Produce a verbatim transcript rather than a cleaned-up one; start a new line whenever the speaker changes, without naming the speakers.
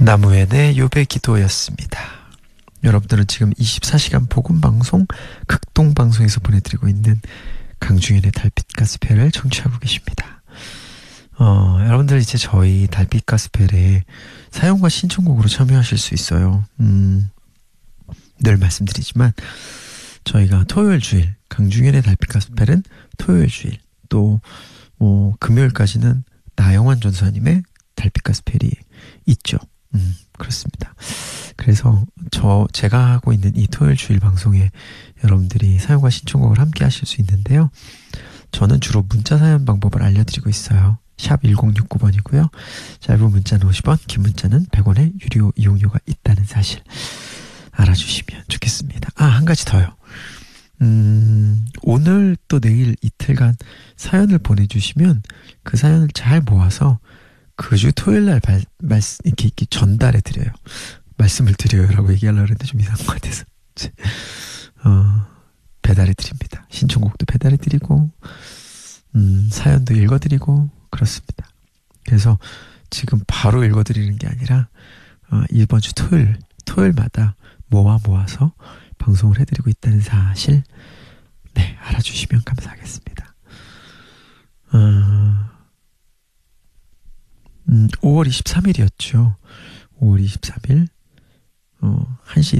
나무엔의 요배 기도였습니다. 여러분들은 지금 이십사 시간 복음방송 극동방송에서 보내드리고 있는 강중현의 달빛 가스펠을 청취하고 계십니다. 어, 여러분들 이제 저희 달빛 가스펠에 사연과 신청곡으로 참여하실 수 있어요. 음, 늘 말씀드리지만 저희가 토요일 주일 강중현의 달빛 가스펠은 토요일 주일 또 어, 금요일까지는 나영환 전사님의 달빛 가스펠이 있죠. 음, 그렇습니다. 그래서 저 제가 하고 있는 이 토요일 주일 방송에 여러분들이 사연과 신청곡을 함께 하실 수 있는데요. 저는 주로 문자 사연 방법을 알려드리고 있어요. 샵 일공육구 번이고요. 짧은 문자는 오십 원, 긴 문자는 백 원의 유료 이용료가 있다는 사실 알아주시면 좋겠습니다. 아, 한 가지 더요. 음, 오늘 또 내일 이틀간 사연을 보내주시면 그 사연을 잘 모아서 그 주 토요일날 발, 말씀, 이렇게, 이렇게 전달해 드려요. 말씀을 드려요 라고 얘기하려고 했는데 좀 이상한 것 같아서 어, 배달해 드립니다. 신청곡도 배달해 드리고 음, 사연도 읽어 드리고 그렇습니다. 그래서 지금 바로 읽어 드리는 게 아니라 어, 이번 주 토요일 토요일마다 모아 모아서 방송을 해드리고 있다는 사실 네, 알아주시면 감사하겠습니다. 어, 음, 오월 이십삼일이었죠. 오월 이십삼일 어, 한 시